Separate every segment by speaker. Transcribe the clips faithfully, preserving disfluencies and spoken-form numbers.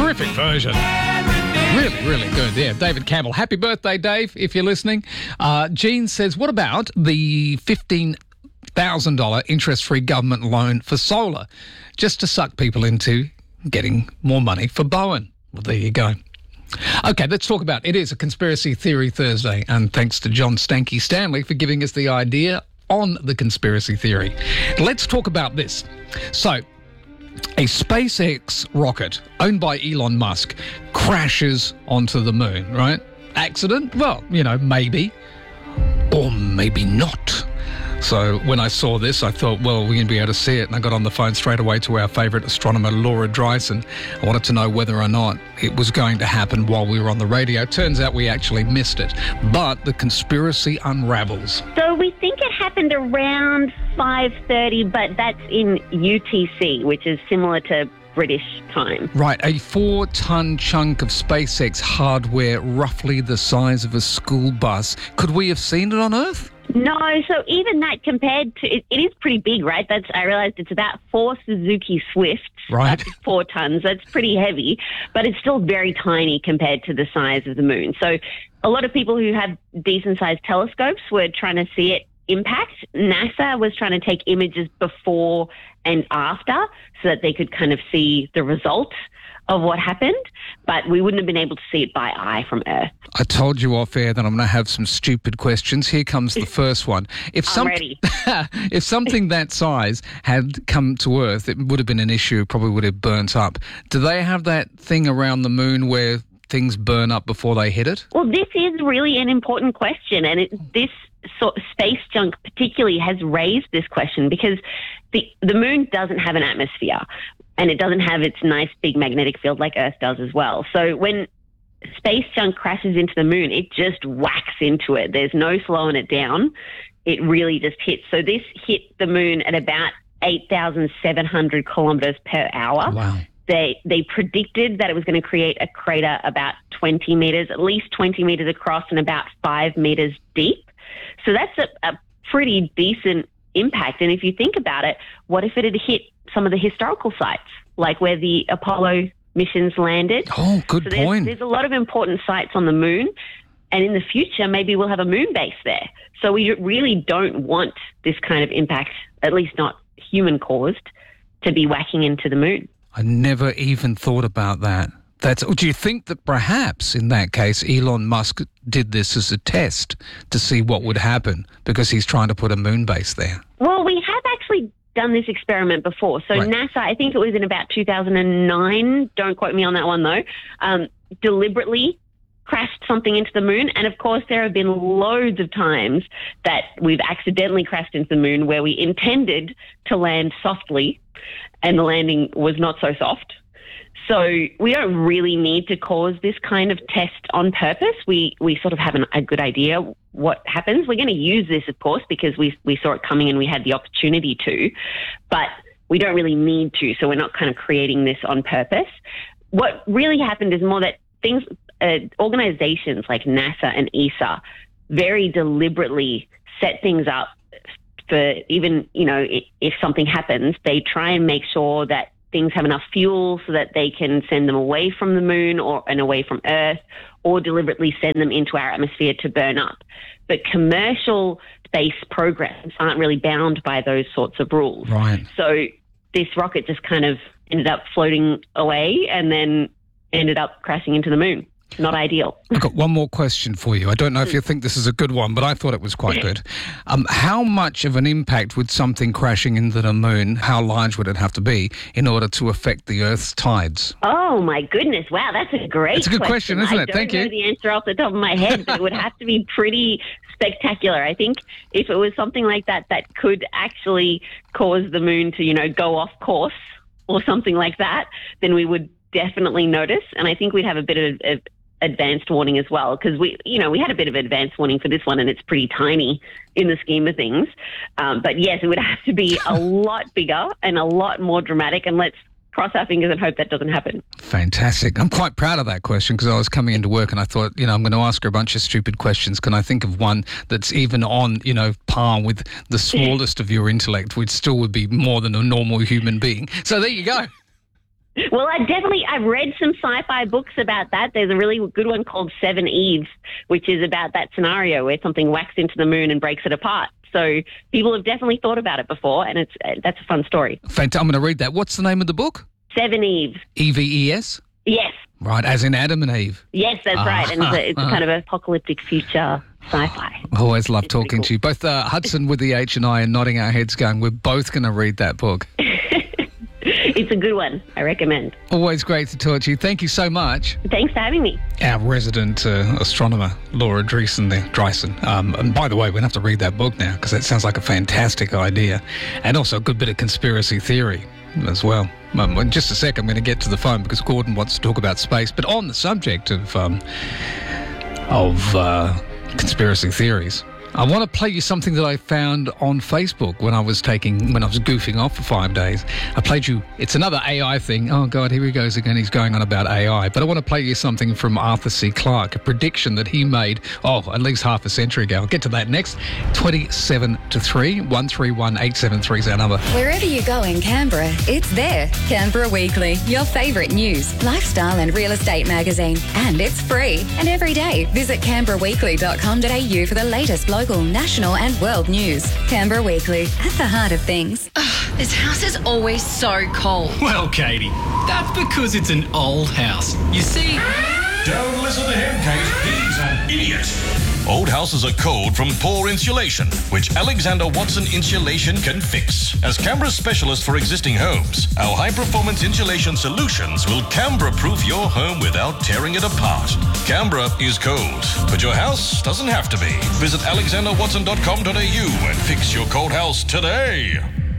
Speaker 1: Terrific version. Really, really good. Yeah, David Campbell. Happy birthday, Dave, if you're listening. Uh, Jean says, what about the fifteen thousand dollars interest-free government loan for solar, just to suck people into getting more money for Bowen? Well, there you go. Okay, let's talk about it. Is a Conspiracy Theory Thursday, and thanks to John Stanky Stanley for giving us the idea on the conspiracy theory. Let's talk about this. So, a SpaceX rocket owned by Elon Musk crashes onto the moon, right? Accident? Well, you know, maybe. Or maybe not. So when I saw this, I thought, well, we're going to be able to see it. And I got on the phone straight away to our favourite astronomer, Laura Dryson. I wanted to know whether or not it was going to happen while we were on the radio. Turns out we actually missed it. But the conspiracy unravels.
Speaker 2: So we think it happened around five thirty, but that's in U T C, which is similar to British time.
Speaker 1: Right, a four-ton chunk of SpaceX hardware roughly the size of a school bus. Could we have seen it on Earth?
Speaker 2: No, so even that compared to, it, it is pretty big, right? That's, I realised it's about four Suzuki Swifts.
Speaker 1: Right.
Speaker 2: That's four tons. That's pretty heavy, but it's still very tiny compared to the size of the moon. So a lot of people who have decent-sized telescopes were trying to see it impact. NASA was trying to take images before and after so that they could kind of see the results of what happened, but we wouldn't have been able to see it by eye from Earth.
Speaker 1: I told you off air that I'm going to have some stupid questions. Here comes the first one. If
Speaker 2: I'm
Speaker 1: some,
Speaker 2: ready.
Speaker 1: If something that size had come to Earth, it would have been an issue, probably would have burnt up. Do they have that thing around the moon where things burn up before they hit it?
Speaker 2: Well, this is really an important question, and it, this sort of space junk particularly has raised this question because the the moon doesn't have an atmosphere, and it doesn't have its nice big magnetic field like Earth does as well. So when space junk crashes into the moon, it just whacks into it. There's no slowing it down. It really just hits. So this hit the moon at about eight thousand seven hundred kilometres per hour.
Speaker 1: Wow.
Speaker 2: They they predicted that it was going to create a crater about twenty metres, at least twenty metres across and about five metres deep. So that's a, a pretty decent impact. And if you think about it, what if it had hit some of the historical sites, like where the Apollo missions landed?
Speaker 1: Oh, good
Speaker 2: so there's,
Speaker 1: point.
Speaker 2: There's a lot of important sites on the moon, and in the future, maybe we'll have a moon base there. So we really don't want this kind of impact, at least not human-caused, to be whacking into the moon.
Speaker 1: I never even thought about that. That's, do you think that perhaps in that case Elon Musk did this as a test to see what would happen because he's trying to put a moon base there?
Speaker 2: Well, we have actually done this experiment before. So
Speaker 1: Right.
Speaker 2: NASA, I think it was in about two thousand nine, don't quote me on that one though, um, deliberately crashed something into the moon. And of course, there have been loads of times that we've accidentally crashed into the moon where we intended to land softly and the landing was not so soft. So we don't really need to cause this kind of test on purpose. We we sort of have an, a good idea what happens. We're going to use this, of course, because we we saw it coming and we had the opportunity to, but we don't really need to. So we're not kind of creating this on purpose. What really happened is more that things, uh, organizations like NASA and E S A very deliberately set things up for even, you know, if, if something happens, they try and make sure that things have enough fuel so that they can send them away from the moon or and away from Earth, or deliberately send them into our atmosphere to burn up. But commercial space programs aren't really bound by those sorts of rules.
Speaker 1: Right.
Speaker 2: So this rocket just kind of ended up floating away and then ended up crashing into the moon. Not ideal.
Speaker 1: I've got one more question for you. I don't know if you think this is a good one, but I thought it was quite good. Um, how much of an impact would something crashing into the moon, how large would it have to be in order to affect the Earth's tides?
Speaker 2: Oh, my goodness. Wow, that's a great
Speaker 1: It's a good question, isn't it?
Speaker 2: I
Speaker 1: Thank
Speaker 2: don't know
Speaker 1: you.
Speaker 2: the answer off the top of my head, but it would have to be pretty spectacular. I think if it was something like that that could actually cause the moon to, you know, go off course or something like that, then we would definitely notice. And I think we'd have a bit of, of advanced warning as well, because we, you know, we had a bit of advanced warning for this one, and it's pretty tiny in the scheme of things. Um, but yes, it would have to be a lot bigger and a lot more dramatic. And let's cross our fingers and hope that doesn't happen.
Speaker 1: Fantastic. I'm quite proud of that question because I was coming into work and I thought, you know, I'm going to ask her a bunch of stupid questions. Can I think of one that's even on, you know, par with the smallest of your intellect, which still would be more than a normal human being? So there you go.
Speaker 2: Well, I definitely, I've read some sci-fi books about that. There's a really good one called Seven Eves, which is about that scenario where something whacks into the moon and breaks it apart. So people have definitely thought about it before, and it's that's a fun story.
Speaker 1: Fantastic. I'm going to read that. What's the name of the book?
Speaker 2: Seven Eves.
Speaker 1: E V E S?
Speaker 2: Yes.
Speaker 1: Right, as in Adam and Eve.
Speaker 2: Yes, that's
Speaker 1: Ah.
Speaker 2: right. And it's, a, it's a kind of apocalyptic future sci-fi.
Speaker 1: I always love
Speaker 2: It's pretty
Speaker 1: talking
Speaker 2: cool.
Speaker 1: to you. Both uh, Hudson with the H and I are nodding our heads going, we're both going to read that book.
Speaker 2: It's a good one. I recommend.
Speaker 1: Always great to talk to you. Thank you so much.
Speaker 2: Thanks for having me.
Speaker 1: Our resident uh, astronomer, Laura Dreesen there, Dreisen. Um, and by the way, we're going to have to read that book now because that sounds like a fantastic idea. And also a good bit of conspiracy theory as well. Um, in just a sec, I'm going to get to the phone because Gordon wants to talk about space. But on the subject of, um, of uh, conspiracy theories, I want to play you something that I found on Facebook when I was taking, when I was goofing off for five days. I played you, it's another A I thing. Oh God, here he goes again. He's going on about A I. But I want to play you something from Arthur C. Clarke, a prediction that he made, oh, at least half a century ago. I'll get to that next. twenty-seven to three, one three one, eight seven three is our number.
Speaker 3: Wherever you go in Canberra, it's there. Canberra Weekly, your favourite news, lifestyle and real estate magazine. And it's free. And every day, visit canberra weekly dot com dot a u for the latest local, national and world news. Canberra Weekly, at the heart of things.
Speaker 4: This house is always so cold.
Speaker 5: Well, Katie, that's because it's an old house. You see...
Speaker 6: Don't listen to him, Kate. He's an idiot.
Speaker 7: Old houses are cold from poor insulation, which Alexander Watson Insulation can fix. As Canberra's specialist for existing homes, our high-performance insulation solutions will Canberra-proof your home without tearing it apart. Canberra is cold, but your house doesn't have to be. Visit alexander watson dot com dot a u and fix your cold house today.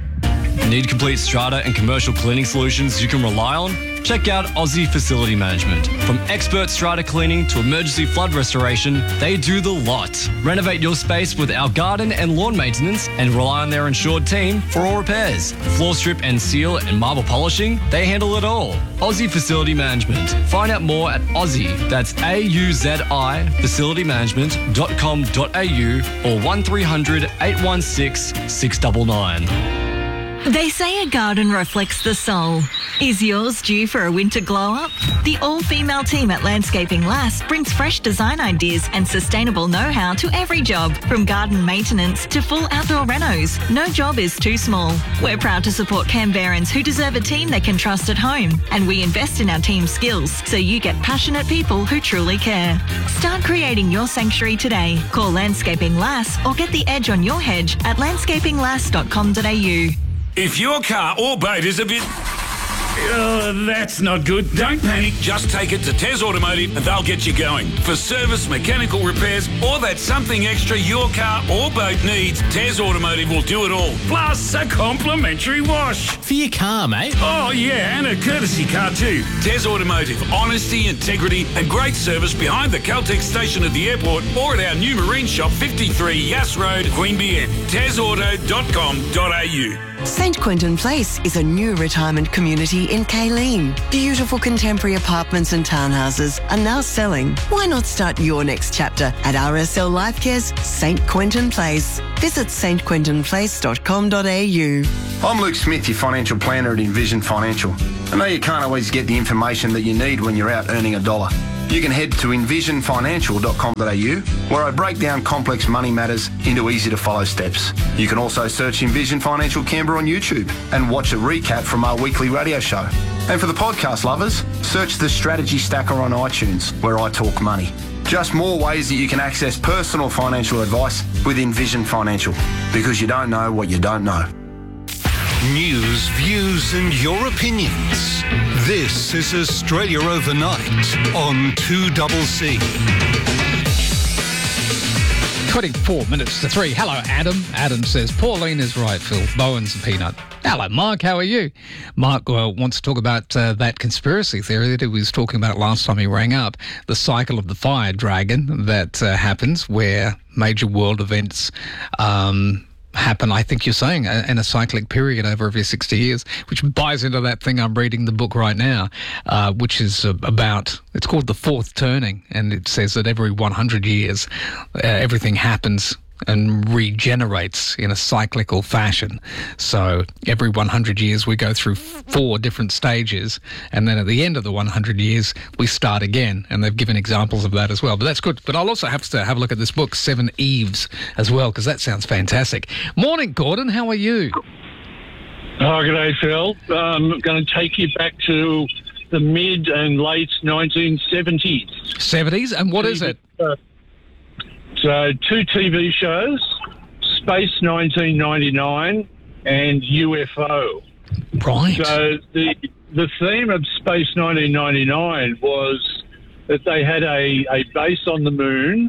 Speaker 5: Need complete strata and commercial cleaning solutions you can rely on? Check out Aussie Facility Management. From expert strata cleaning to emergency flood restoration, they do the lot. Renovate your space with our garden and lawn maintenance and rely on their insured team for all repairs. Floor strip and seal and marble polishing, they handle it all. Aussie Facility Management. Find out more at Aussie, that's A U Z I, facility management dot com dot a u or one three hundred, eight one six, six nine nine.
Speaker 8: They say a garden reflects the soul. Is yours due for a winter glow-up? The all-female team at Landscaping Lass brings fresh design ideas and sustainable know-how to every job, from garden maintenance to full outdoor renos. No job is too small. We're proud to support Canberrans who deserve a team they can trust at home, and we invest in our team's skills so you get passionate people who truly care. Start creating your sanctuary today. Call Landscaping Lass or get the edge on your hedge at landscaping lass dot com dot a u.
Speaker 6: If your car or boat is a bit... Uh, that's not good. Don't panic. Just take it to Tez Automotive and they'll get you going. For service, mechanical repairs, or that something extra your car or boat needs, Tez Automotive will do it all. Plus a complimentary wash.
Speaker 5: For your car, mate.
Speaker 6: Oh, yeah, and a courtesy car too. Tez Automotive. Honesty, integrity, and great service behind the Caltex station at the airport or at our new marine shop, fifty-three Yass Road, Queanbeyan. tez auto dot com dot a u.
Speaker 9: Saint Quentin Place is a new retirement community in Kayleen. Beautiful contemporary apartments and townhouses are now selling. Why not start your next chapter at R S L Lifecare's Saint Quentin Place? Visit st quentin place dot com dot a u.
Speaker 10: I'm Luke Smith, your financial planner at Envision Financial. I know you can't always get the information that you need when you're out earning a dollar. You can head to envision financial dot com dot a u, where I break down complex money matters into easy-to-follow steps. You can also search Envision Financial Canberra on YouTube and watch a recap from our weekly radio show. And for the podcast lovers, search the Strategy Stacker on iTunes, where I talk money. Just more ways that you can access personal financial advice with Envision Financial, because you don't know what you don't know.
Speaker 11: News, views and your opinions. This is Australia Overnight on two C C.
Speaker 1: twenty-four minutes to three. Hello, Adam. Adam says, Pauline is right, Phil. Bowen's a peanut. Hello, Mark. How are you? Mark uh, wants to talk about uh, that conspiracy theory that he was talking about last time he rang up, the cycle of the fire dragon that uh, happens where major world events um, happen, I think you're saying, in a cyclic period over every sixty years, which buys into that thing I'm reading the book right now, uh, which is uh, about, it's called The Fourth Turning, and it says that every one hundred years, uh, everything happens and regenerates in a cyclical fashion. So every one hundred years we go through four different stages, and then at the end of the one hundred years we start again, and they've given examples of that as well. But that's good. But I'll also have to have a look at this book, Seven Eves, as well, because that sounds fantastic. Morning, Gordon. How are you?
Speaker 12: Oh, g'day, Phil. Um, I'm going to take you back to the mid and late nineteen seventies.
Speaker 1: seventies? And what is it?
Speaker 12: Uh, so, two T V shows, Space nineteen ninety-nine and U F O.
Speaker 1: Right.
Speaker 12: So, the the theme of Space nineteen ninety-nine was that they had a, a base on the moon,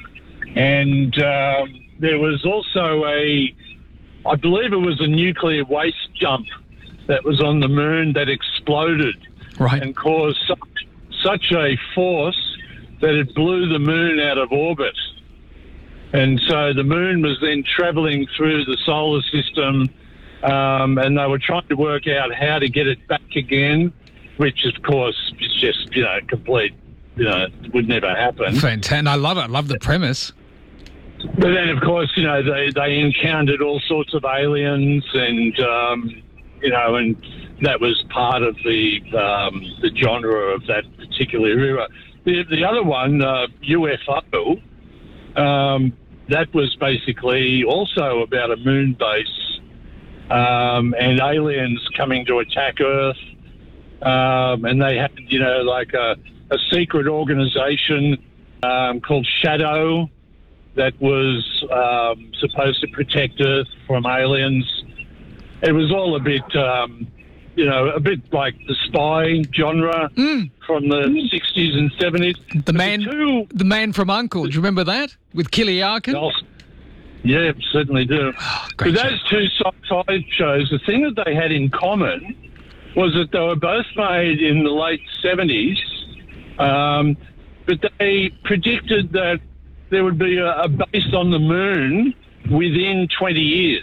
Speaker 12: and um, there was also a, I believe it was a nuclear waste jump that was on the moon that exploded.
Speaker 1: Right.
Speaker 12: And caused such, such a force that it blew the moon out of orbit. And so the moon was then travelling through the solar system, um, and they were trying to work out how to get it back again, which, of course, is just, you know, complete, you know, would never happen.
Speaker 1: Fantastic. I love it. I love the premise.
Speaker 12: But then, of course, you know, they, they encountered all sorts of aliens and, um, you know, and that was part of the um, the genre of that particular era. The, the other one, uh, U F O, um, that was basically also about a moon base um, and aliens coming to attack Earth. Um, and they had, you know, like a, a secret organization um, called Shadow that was um, supposed to protect Earth from aliens. It was all a bit, um, you know, a bit like the spy genre
Speaker 1: mm.
Speaker 12: from the mm. sixties and seventies.
Speaker 1: The man, the, two, the man from U N C L E. Do you remember that with Killy Arkin?
Speaker 12: Oh, yeah, certainly do.
Speaker 1: Oh,
Speaker 12: but those two sci-fi shows, the thing that they had in common was that they were both made in the late seventies, um, but they predicted that there would be a, a base on the moon within twenty years.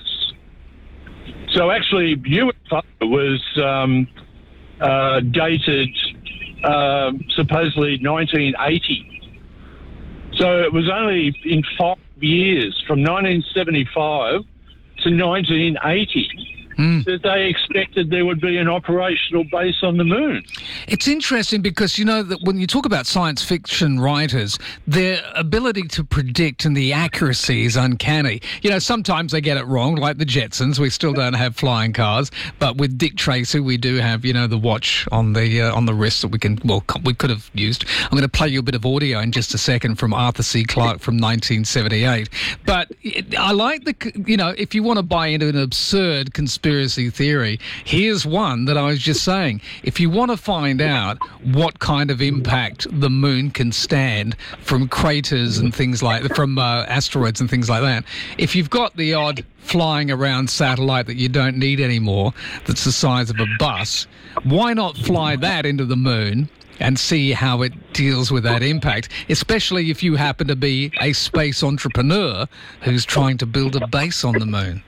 Speaker 12: So actually, U F O was um, uh, dated uh, supposedly nineteen eighty. So it was only in five years, from nineteen seventy-five to nineteen eighty, mm. that they expected there would be an operational base on the moon.
Speaker 1: It's interesting because, you know, that when you talk about science fiction writers, their ability to predict and the accuracy is uncanny. You know, sometimes they get it wrong, like the Jetsons. We still don't have flying cars, but with Dick Tracy, we do have, you know, the watch on the uh, on the wrist that we can, well, we could have used. I'm going to play you a bit of audio in just a second from Arthur C. Clarke from nineteen seventy-eight. But it, I like the, you know, if you want to buy into an absurd conspiracy theory, here's one that I was just saying. If you want to find out what kind of impact the moon can stand from craters and things like from uh, asteroids and things like that, if you've got the odd flying around satellite that you don't need anymore that's the size of a bus, why not fly that into the moon and see how it deals with that impact, especially if you happen to be a space entrepreneur who's trying to build a base on the moon?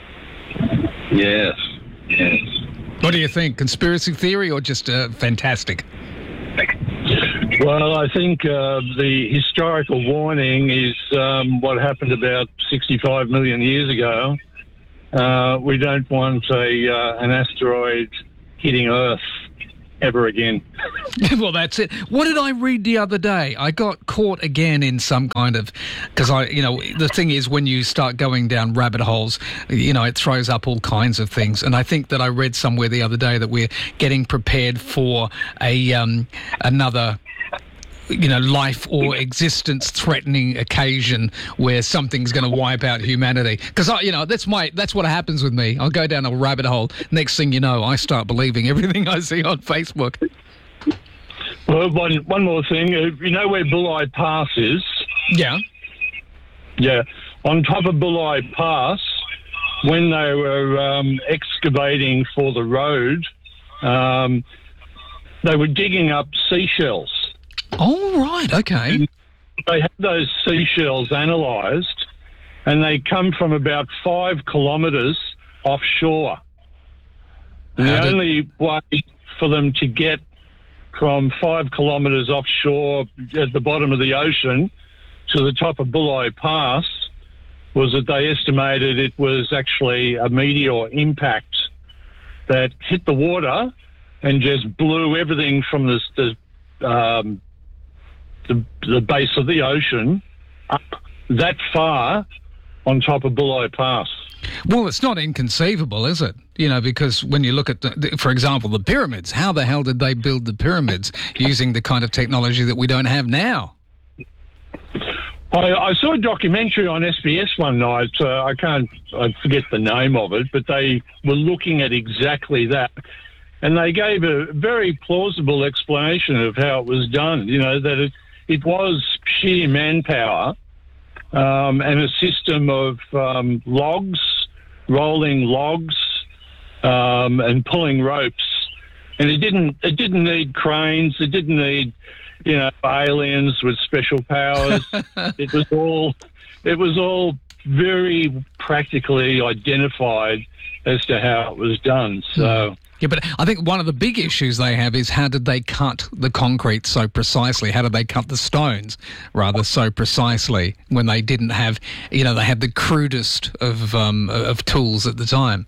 Speaker 12: Yes, yes.
Speaker 1: What do you think? Conspiracy theory or just uh, fantastic?
Speaker 12: Well, I think uh, the historical warning is um, what happened about sixty-five million years ago. Uh, we don't want a uh, an asteroid hitting Earth ever again.
Speaker 1: Well, that's it. What did I read the other day? I got caught again in some kind of, because I, you know, the thing is when you start going down rabbit holes, you know, it throws up all kinds of things. And I think that I read somewhere the other day that we're getting prepared for a um, another, you know, life or existence threatening occasion where something's going to wipe out humanity. Because, you know, that's my that's what happens with me. I'll go down a rabbit hole. Next thing you know, I start believing everything I see on Facebook.
Speaker 12: Well, one, one more thing. You know where Bulli Pass is?
Speaker 1: Yeah.
Speaker 12: Yeah. On top of Bulli Pass, when they were um, excavating for the road, um, they were digging up seashells.
Speaker 1: Oh, right, okay.
Speaker 12: And they had those seashells analysed, and they come from about five kilometres offshore. And the did... only way for them to get from five kilometres offshore at the bottom of the ocean to the top of Bulli Pass was that they estimated it was actually a meteor impact that hit the water and just blew everything from the the, um, the the base of the ocean up that far on top of Bulli Pass.
Speaker 1: Well, it's not inconceivable, is it? You know, because when you look at, the, the, for example, the pyramids, how the hell did they build the pyramids using the kind of technology that we don't have now?
Speaker 12: I, I saw a documentary on S B S one night. Uh, I can't, I forget the name of it, but they were looking at exactly that. And they gave a very plausible explanation of how it was done. You know, that it, it was sheer manpower um, and a system of um, logs, rolling logs, um, and pulling ropes. And it didn't, it didn't need cranes. It didn't need, you know, aliens with special powers. It was all, it was all very practically identified as to how it was done. So.
Speaker 1: Yeah, but I think one of the big issues they have is how did they cut the concrete so precisely? How did they cut the stones rather so precisely when they didn't have, you know, they had the crudest of um, of tools at the time?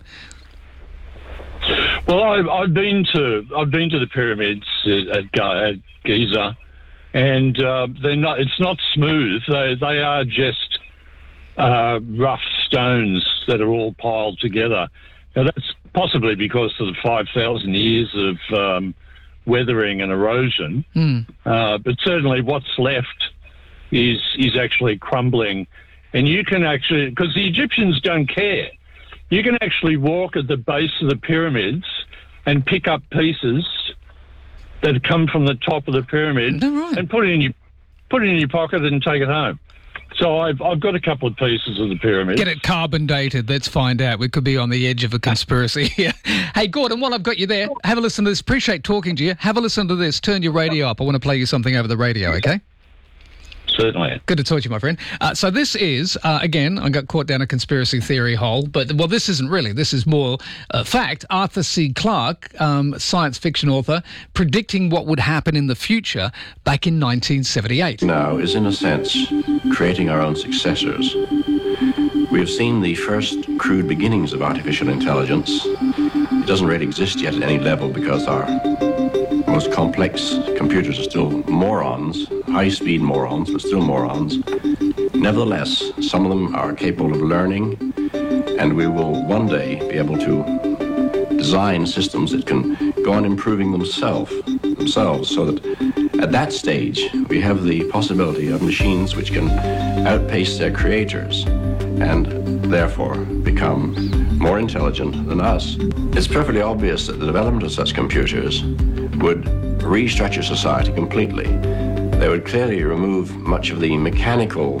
Speaker 12: Well, I've, I've been to I've been to the pyramids at, at Giza, and uh, they're not. It's not smooth. They they are just uh, rough stones that are all piled together. Now that's possibly because of the five thousand years of um, weathering and erosion.
Speaker 1: Mm.
Speaker 12: Uh, but certainly, what's left is is actually crumbling, and you can actually, because the Egyptians don't care. You can actually walk at the base of the pyramids and pick up pieces that come from the top of the pyramid
Speaker 1: right.
Speaker 12: and put it in your put it in your pocket and take it home. So I've I've got a couple of pieces of the pyramid.
Speaker 1: Get it carbon dated. Let's find out. We could be on the edge of a conspiracy here. Hey, Gordon, while I've got you there, have a listen to this. Appreciate talking to you. Have a listen to this. Turn your radio up. I want to play you something over the radio, okay?
Speaker 12: Certainly.
Speaker 1: Good to talk to you, my friend. Uh, so this is, uh, again, I got caught down a conspiracy theory hole, but, well, this isn't really. This is more uh, fact. Arthur C. Clarke, um, science fiction author, predicting what would happen in the future back in nineteen seventy-eight.
Speaker 13: Now is, in a sense, creating our own successors. We have seen the first crude beginnings of artificial intelligence. It doesn't really exist yet at any level because our most complex computers are still morons, high-speed morons, but still morons. Nevertheless, some of them are capable of learning, and we will one day be able to design systems that can go on improving themselves, themselves, so that at that stage we have the possibility of machines which can outpace their creators and therefore become more intelligent than us. It's perfectly obvious that the development of such computers would restructure society completely. They would clearly remove much of the mechanical,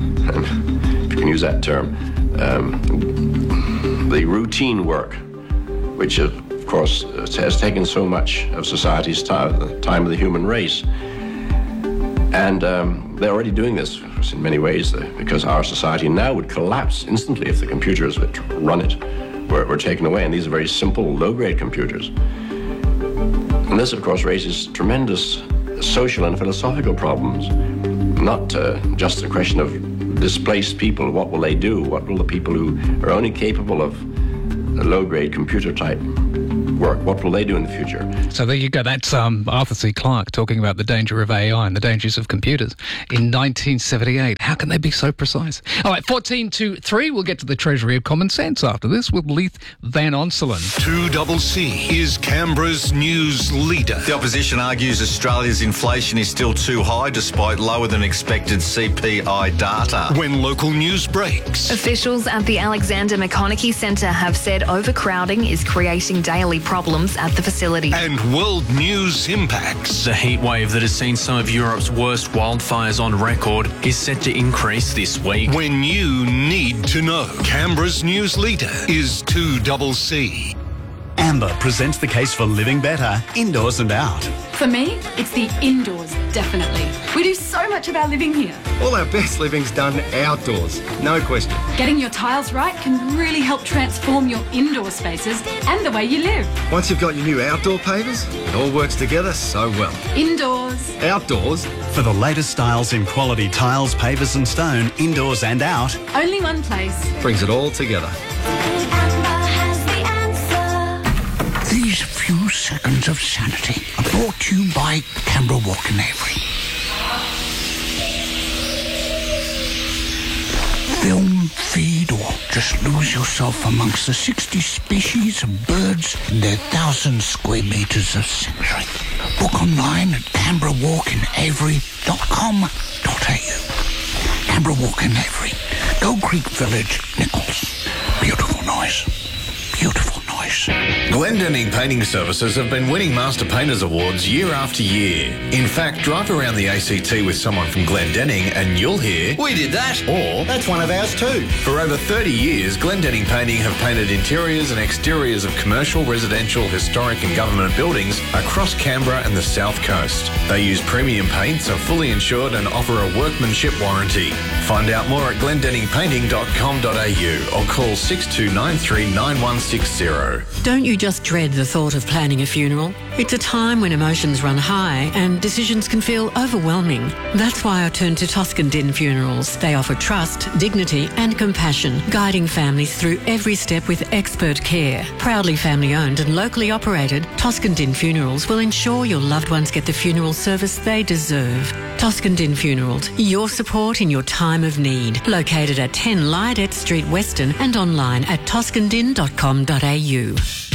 Speaker 13: if you can use that term, um, the routine work, which of course has taken so much of society's time, the time of the human race. And um, they're already doing this in many ways, because our society now would collapse instantly if the computers that run it were, were taken away. And these are very simple, low-grade computers. And this, of course, raises tremendous social and philosophical problems. Not uh, just a question of displaced people. What will they do? What will the people who are only capable of low-grade computer-type work, what will they do in the future?
Speaker 1: So there you go. That's um, Arthur C. Clarke talking about the danger of A I and the dangers of computers in nineteen seventy-eight. How can they be so precise? All right, fourteen to three. We'll get to the Treasury of Common Sense after this with Leith Van Onselen.
Speaker 11: two C C is Canberra's news leader.
Speaker 14: The opposition argues Australia's inflation is still too high despite lower than expected C P I data.
Speaker 11: When local news breaks.
Speaker 4: Officials at the Alexander McConaughey Centre have said overcrowding is creating daily problems at the facility.
Speaker 11: And world news impacts.
Speaker 15: The heat wave that has seen some of Europe's worst wildfires on record is set to increase this week.
Speaker 11: When you need to know, Canberra's news leader is two C C.
Speaker 16: Amber presents the case for living better, indoors and out.
Speaker 17: For me, it's the indoors
Speaker 16: definitely. We do so much of our living here.
Speaker 17: All our best living's done outdoors, no question.
Speaker 16: Getting your tiles right can really help transform your indoor spaces and the way you live.
Speaker 17: Once you've got your new outdoor pavers, it all works together so well.
Speaker 16: Indoors.
Speaker 17: Outdoors.
Speaker 18: For the latest styles in quality tiles, pavers and stone, indoors and out.
Speaker 16: Only one place.
Speaker 17: Brings it all together.
Speaker 19: These few seconds of sanity are brought to you by Canberra Walk and Avery. Film, feed, or just lose yourself amongst the sixty species of birds in their thousand square metres of sanctuary. Book online at canberra walk in avery dot com dot a u. Canberra Walk in Avery, Gold Creek Village, Nichols. Beautiful noise. Beautiful noise.
Speaker 7: Glendenning Painting Services have been winning Master Painters Awards year after year. In fact, drive around the A C T with someone from Glendenning and you'll hear, "We did that," or "That's one of ours too." For over thirty years, Glendenning Painting have painted interiors and exteriors of commercial, residential, historic and government buildings across Canberra and the South Coast. They use premium paints, are fully insured and offer a workmanship warranty. Find out more at glendenning painting dot com dot a u or call six two nine three nine one six zero.
Speaker 20: Don't you just dread the thought of planning a funeral? It's a time when emotions run high and decisions can feel overwhelming. That's why I turned to Toscan Din Funerals. They offer trust, dignity and compassion, guiding families through every step with expert care. Proudly family owned and locally operated, Toscan Din Funerals will ensure your loved ones get the funeral service they deserve. Toscan Din Funerals, your support in your time of need. Located at ten Lydet Street, Weston, and online at toscan din dot com dot a u.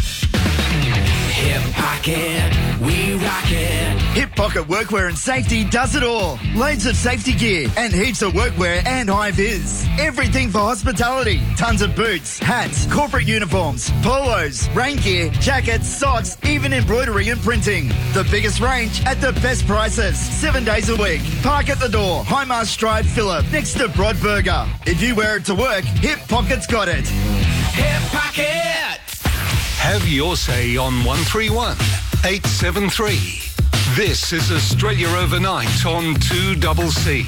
Speaker 21: Hip Pocket, we rock it.
Speaker 22: Hip Pocket Workwear and Safety does it all. Loads of safety gear and heaps of workwear and high-vis. Everything for hospitality. Tons of boots, hats, corporate uniforms, polos, rain gear, jackets, socks, even embroidery and printing. The biggest range at the best prices. Seven days a week. Park at the door. Highmast Drive, Phillip, next to Broadburger. If you wear it to work, Hip Pocket's got it.
Speaker 21: Hip Pocket!
Speaker 11: Have your say on one three one eight seven three. This is Australia Overnight on two C C.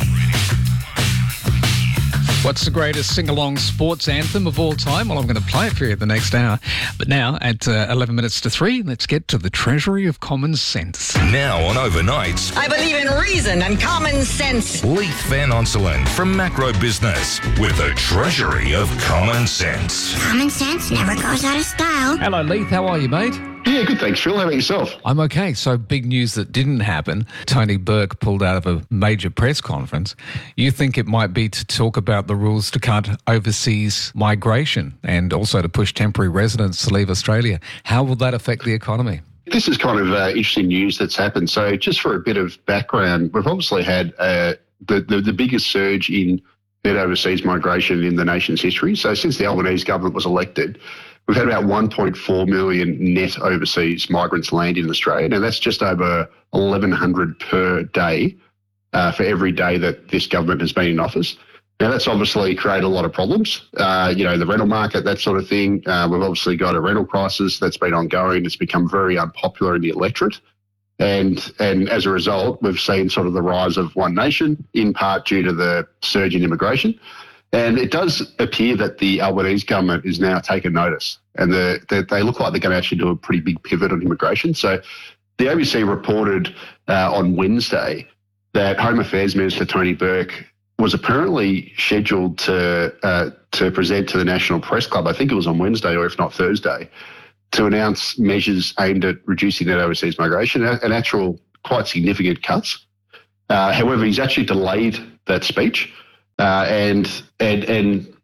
Speaker 1: What's the greatest sing-along sports anthem of all time? Well, I'm going to play it for you the next hour. But now, at uh, eleven minutes to three, let's get to the Treasury of Common Sense.
Speaker 7: Now on Overnights,
Speaker 23: I believe in reason and common sense.
Speaker 7: Leith Van Onselen from Macro Business with the Treasury of Common Sense.
Speaker 24: Common sense never goes out of style.
Speaker 1: Hello, Leith. How are you, mate?
Speaker 25: Yeah, good, thanks, Phil. How about yourself?
Speaker 1: I'm okay. So, big news that didn't happen. Tony Burke pulled out of a major press conference. You think it might be to talk about the rules to cut overseas migration and also to push temporary residents to leave Australia. How will that affect the economy?
Speaker 25: This is kind of uh, interesting news that's happened. So, just for a bit of background, we've obviously had uh, the, the, the biggest surge in net overseas migration in the nation's history. So, since the Albanese government was elected, we've had about one point four million net overseas migrants land in Australia. Now, that's just over eleven hundred per day uh, for every day that this government has been in office. Now, that's obviously created a lot of problems. Uh, you know, the rental market, that sort of thing. Uh, we've obviously got a rental crisis that's been ongoing. It's become very unpopular in the electorate. And and as a result, we've seen sort of the rise of One Nation, in part due to the surge in immigration. And it does appear that the Albanese government is now taking notice, and the, the, they look like they're going to actually do a pretty big pivot on immigration. So the A B C reported uh, on Wednesday that Home Affairs Minister Tony Burke was apparently scheduled to uh, to present to the National Press Club, I think it was on Wednesday or if not Thursday, to announce measures aimed at reducing net overseas migration, and actual quite significant cuts. Uh, however, he's actually delayed that speech. Uh, and and and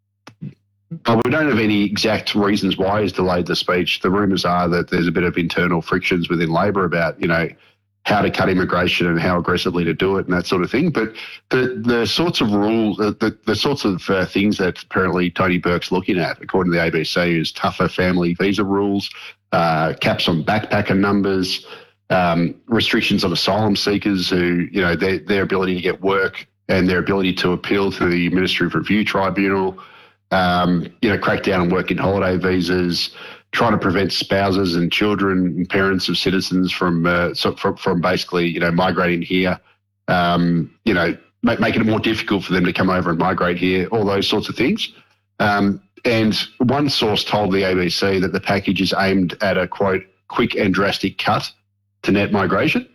Speaker 25: uh, we don't have any exact reasons why he's delayed the speech. The rumours are that there's a bit of internal frictions within Labor about, you know, how to cut immigration and how aggressively to do it and that sort of thing. But the the sorts of rules, the the, the sorts of uh, things that apparently Tony Burke's looking at, according to the A B C, is tougher family visa rules, uh, caps on backpacker numbers, um, restrictions on asylum seekers who, you know, their their ability to get work and their ability to appeal to the Administrative Review Tribunal, um, you know, crack down on working holiday visas, trying to prevent spouses and children and parents of citizens from uh, so from, from basically, you know, migrating here, um, you know, make, making it more difficult for them to come over and migrate here, all those sorts of things. Um, and one source told the A B C that the package is aimed at a, quote, quick and drastic cut to net migration.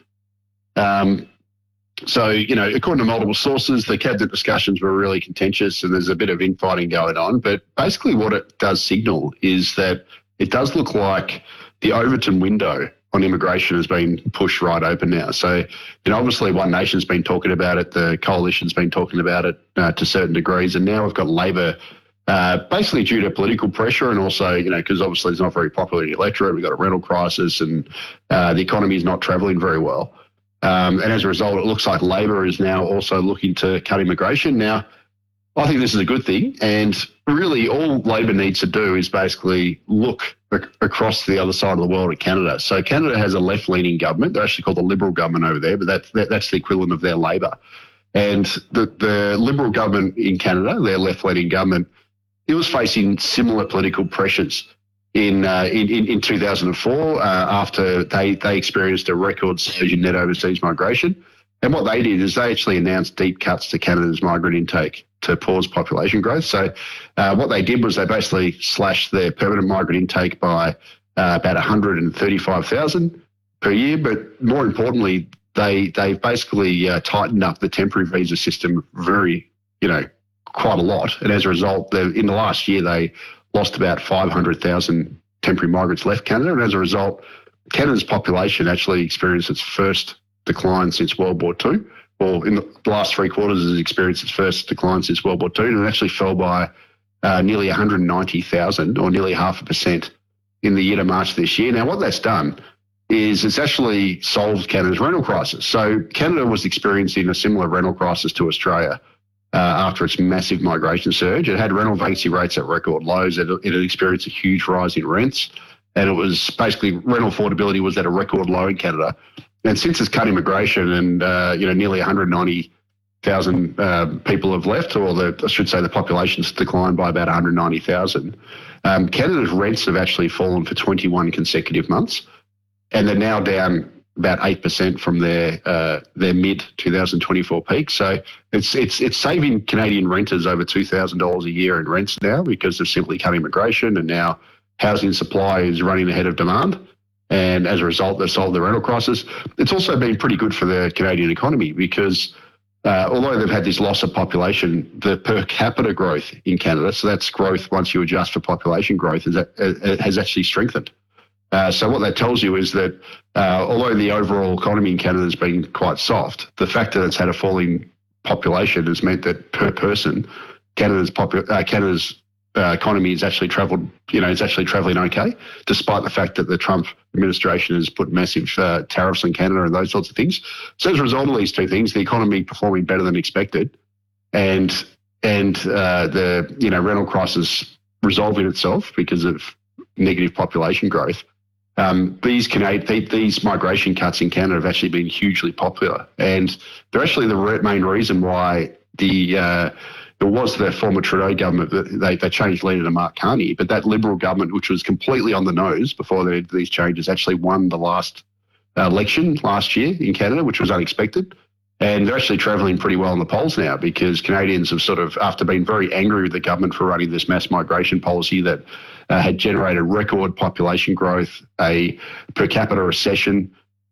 Speaker 25: Um, so, you know, according to multiple sources, the cabinet discussions were really contentious and there's a bit of infighting going on. But basically what it does signal is that it does look like the Overton window on immigration has been pushed right open now. So, you know, obviously One Nation's been talking about it, the Coalition's been talking about it uh, to certain degrees, and now we've got Labor uh, basically due to political pressure and also, you know, because obviously it's not very popular in the electorate. We've got a rental crisis and uh, the economy is not travelling very well. Um, and as a result, it looks like Labor is now also looking to cut immigration. Now, I think this is a good thing, and really all Labor needs to do is basically look ac- across to the other side of the world at Canada. So Canada has a left-leaning government. They're actually called the Liberal government over there, but that, that, that's the equivalent of their Labor. And the, the Liberal government in Canada, their left-leaning government, it was facing similar political pressures in uh, in, in, in two thousand four uh, after they, they experienced a record surge in net overseas migration. And what they did is they actually announced deep cuts to Canada's migrant intake to pause population growth. So uh, what they did was they basically slashed their permanent migrant intake by uh, about one hundred thirty-five thousand per year. But more importantly, they, they've basically uh, tightened up the temporary visa system very, you know, quite a lot. And as a result, in the last year, they lost about five hundred thousand temporary migrants left Canada. And as a result, Canada's population actually experienced its first decline since World War Two, or in the last three quarters has experienced its first decline since World War Two, and it actually fell by uh, nearly one hundred ninety thousand, or nearly half a percent, in the year to March this year. Now, what that's done is it's actually solved Canada's rental crisis. So Canada was experiencing a similar rental crisis to Australia uh, after its massive migration surge. It had rental vacancy rates at record lows. It, it had experienced a huge rise in rents, and it was basically rental affordability was at a record low in Canada. And since it's cut immigration and, uh, you know, nearly one hundred ninety thousand uh, people have left, or the, I should say the population's declined by about one hundred ninety thousand, um, Canada's rents have actually fallen for twenty-one consecutive months, and they're now down about eight percent from their uh, their mid twenty twenty-four peak. So it's it's it's saving Canadian renters over two thousand dollars a year in rents now because they've simply cut immigration, and now housing supply is running ahead of demand. And as a result, they've solved the rental crisis. It's also been pretty good for the Canadian economy because uh, although they've had this loss of population, the per capita growth in Canada, so that's growth once you adjust for population growth, is that, uh, has actually strengthened. Uh, so what that tells you is that uh, although the overall economy in Canada has been quite soft, the fact that it's had a falling population has meant that per person, Canada's popu- uh, Canada's Uh, economy has actually travelled, you know, it's actually travelling okay, despite the fact that the Trump administration has put massive uh, tariffs on Canada and those sorts of things. So as a result of these two things, the economy performing better than expected, and and uh, the you know rental crisis resolving itself because of negative population growth. Um, these Canadian, these migration cuts in Canada have actually been hugely popular, and they're actually the re- main reason why the uh, It was the former Trudeau government that they, they changed leader to Mark Carney, but that Liberal government, which was completely on the nose before they did these changes, actually won the last uh, election last year in Canada, which was unexpected. And they're actually travelling pretty well in the polls now because Canadians have sort of, after being very angry with the government for running this mass migration policy that uh, had generated record population growth, a per capita recession,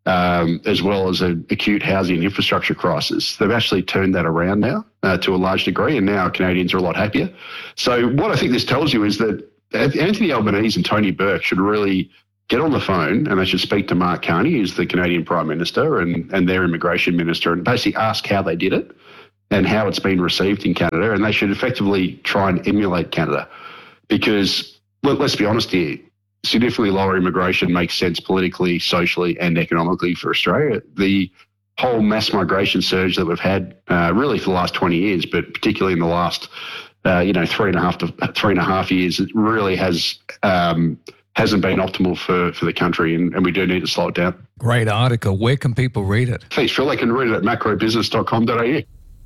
Speaker 25: Um, as well as an acute housing and infrastructure crisis. They've actually turned that around now uh, to a large degree, and now Canadians are a lot happier. So what I think this tells you is that Anthony Albanese and Tony Burke should really get on the phone and they should speak to Mark Carney, who's the Canadian Prime Minister, and, and their immigration minister, and basically ask how they did it and how it's been received in Canada, and they should effectively try and emulate Canada. Because, let, let's be honest here, significantly lower immigration makes sense politically, socially and economically for Australia. The whole mass migration surge that we've had uh, really for the last twenty years, but particularly in the last, uh, you know, three and a half to three and a half years, it really has, um, hasn't been optimal for, for the country, and, and we do need to slow it down.
Speaker 1: Great article. Where can people read it?
Speaker 25: Thanks, Phil. They can read it at macro business dot com dot a u.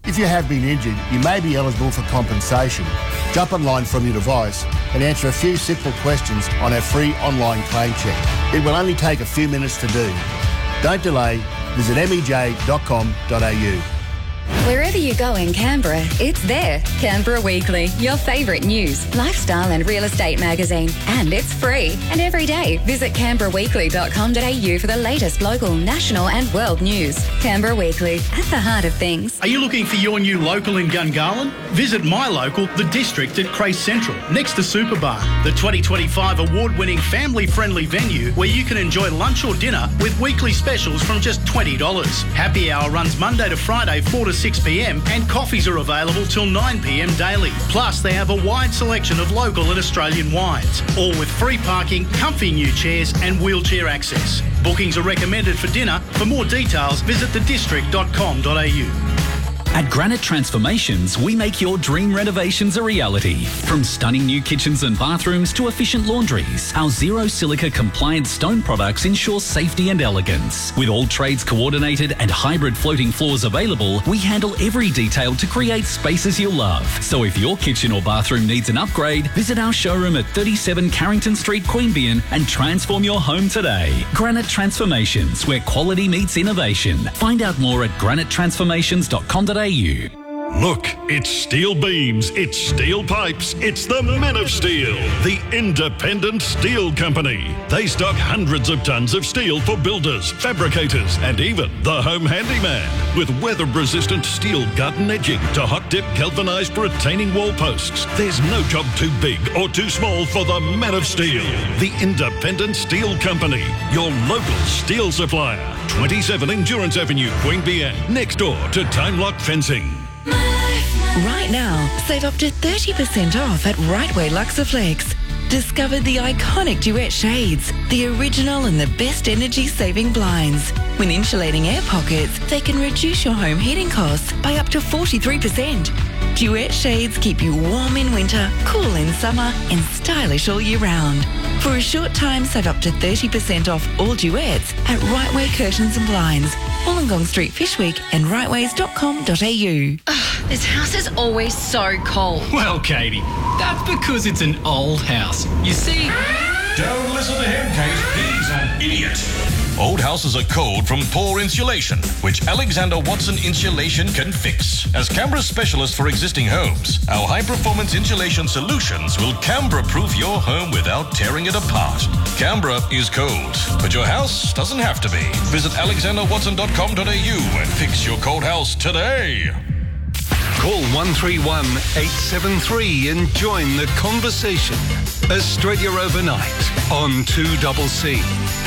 Speaker 2: If you have been injured, you may be eligible for compensation. Jump online from your device and answer a few simple questions on our free online claim check. It will only take a few minutes to do. Don't delay. Visit m e j dot com dot a u.
Speaker 3: Wherever you go in Canberra, it's there. Canberra Weekly, your favourite news, lifestyle and real estate magazine. And it's free. And every day, visit canberra weekly dot com dot a u for the latest local, national and world news. Canberra Weekly, at the heart of things.
Speaker 5: Are you looking for your new local in Gungahlin? Visit my local, The District at Crace Central, next to Superbar, the twenty twenty-five award-winning family-friendly venue where you can enjoy lunch or dinner with weekly specials from just twenty dollars. Happy hour runs Monday to Friday, four to six p m and coffees are available till nine p m daily. Plus, they have a wide selection of local and Australian wines, all with free parking, comfy new chairs and wheelchair access. Bookings are recommended for dinner. For more details, visit the district dot com dot a u.
Speaker 6: At Granite Transformations, we make your dream renovations a reality. From stunning new kitchens and bathrooms to efficient laundries, our zero silica compliant stone products ensure safety and elegance. With all trades coordinated and hybrid floating floors available, we handle every detail to create spaces you'll love. So if your kitchen or bathroom needs an upgrade, visit our showroom at thirty-seven Carrington Street, Queanbeyan and transform your home today. Granite Transformations, where quality meets innovation. Find out more at granite transformations dot com dot a u.
Speaker 8: Look, it's steel beams, it's steel pipes, it's the Men of Steel, the independent steel company. They stock hundreds of tons of steel for builders, fabricators, and even the home handyman. With weather-resistant steel garden edging to hot-dip galvanised retaining wall posts, there's no job too big or too small for the Men of Steel, the independent steel company. Your local steel supplier. twenty-seven Endurance Avenue, Queanbeyan, next door to Time Lock Fencing.
Speaker 26: Right now, save up to thirty percent off at Rightway Luxaflex. Discover the iconic Duet shades, the original and the best energy-saving blinds. When insulating air pockets, they can reduce your home heating costs by up to forty-three percent. Duet shades keep you warm in winter, cool in summer, and stylish all year round. For a short time, save up to thirty percent off all Duets at Rightway Curtains and Blinds, Wollongong Street, Fishwick, and rightways dot com dot a u.
Speaker 27: Ugh, this house is always so cold.
Speaker 28: Well, Katie, that's because it's an old house. You see...
Speaker 7: Don't listen to him, Kate. He's an idiot. Old houses are cold from poor insulation, which Alexander Watson Insulation can fix. As Canberra's specialist for existing homes, our high-performance insulation solutions will Canberra-proof your home without tearing it apart. Canberra is cold, but your house doesn't have to be. Visit alexander watson dot com dot a u and fix your cold house today.
Speaker 11: Call one three one, eight seven three and join the conversation. Australia Overnight on two C C.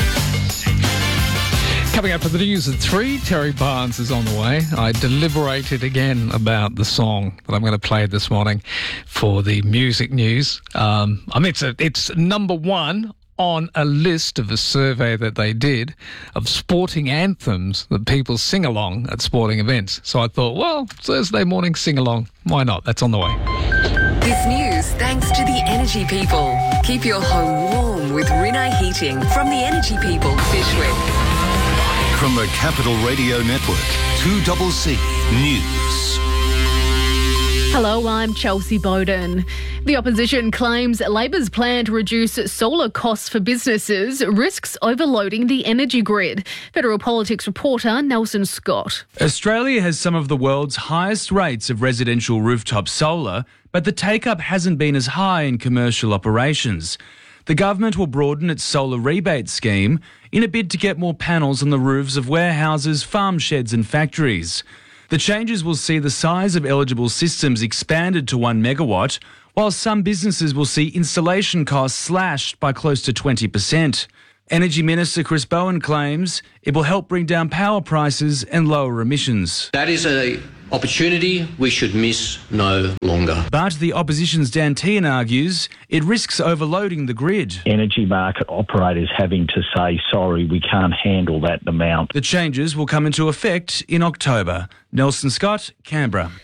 Speaker 1: Coming up for the news at three, Terry Barnes is on the way. I deliberated again about the song that I'm going to play this morning for the music news. Um, I mean, it's, a, it's number one on a list of a survey that they did of sporting anthems that people sing along at sporting events. So I thought, well, Thursday morning sing along, why not? That's on the way.
Speaker 29: This news thanks to the Energy People. Keep your home warm with Rinnai Heating from the Energy People, Fishwick.
Speaker 11: From the Capital Radio Network, two C C News.
Speaker 30: Hello, I'm Chelsea Bowden. The opposition claims Labor's plan to reduce solar costs for businesses risks overloading the energy grid. Federal Politics reporter Nelson Scott.
Speaker 31: Australia has some of the world's highest rates of residential rooftop solar, but the take-up hasn't been as high in commercial operations. The government will broaden its solar rebate scheme in a bid to get more panels on the roofs of warehouses, farm sheds and factories. The changes will see the size of eligible systems expanded to one megawatt, while some businesses will see installation costs slashed by close to twenty percent. Energy Minister Chris Bowen claims it will help bring down power prices and lower emissions.
Speaker 32: That is an opportunity we should miss no longer.
Speaker 31: But the opposition's Dan Tehan argues it risks overloading the grid.
Speaker 33: Energy market operators having to say, sorry, we can't handle that amount.
Speaker 31: The changes will come into effect in October. Nelson Scott, Canberra.